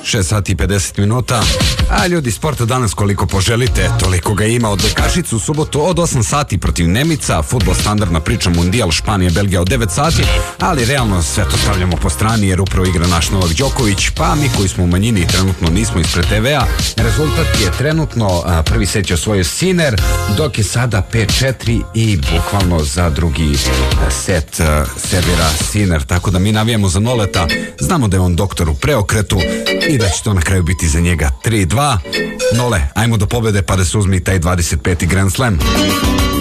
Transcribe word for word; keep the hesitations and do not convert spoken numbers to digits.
šest sati i pedeset minuta. A ljudi, sporta danas koliko poželite, toliko ga ima. Od Kašicu u subotu od osam sati protiv Nemica, fudbal standardna priča, Mundijal, Španija, Belgija od devet sati, ali realno sve to stavljamo po strani jer upravo igra naš Novak Đoković, pa mi koji smo u manjini i trenutno nismo ispred te ve a. Rezultat je trenutno a, prvi set je osvojio Sinner, dok je sada pet četiri i bukvalno za drugi a, set a, servira Sinner, tako da mi navijamo za Noleta, znamo da je on doktor u preokretu i da će to na kraju biti za njega tri dva. Nole, ajmo do pobede pa da se uzmi taj dvadeset peti Grand Slam.